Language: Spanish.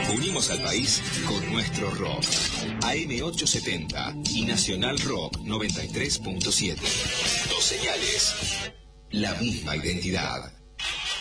Unimos al país con nuestro rock. AM870 y Nacional Rock 93.7. Dos señales, la misma identidad.